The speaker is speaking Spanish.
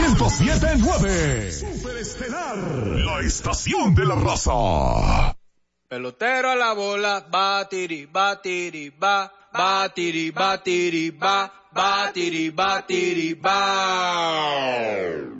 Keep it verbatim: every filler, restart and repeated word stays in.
ciento siete punto nueve. Superestelar, la estación de la raza. Pelotero a la bola, batiri, batiri, ba, batiri, batiri, ba, batiri, batiri, ba.